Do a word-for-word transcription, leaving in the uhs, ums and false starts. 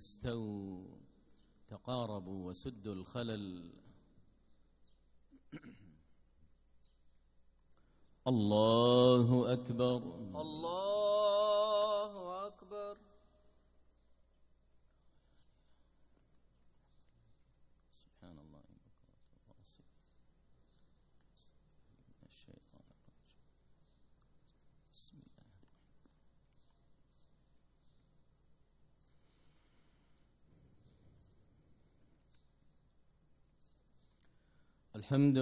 استووا تقاربوا وسدوا الخلل. الله أكبر الله أكبر. سبحان الله الشيطان الرجيم. بسم الله الحمد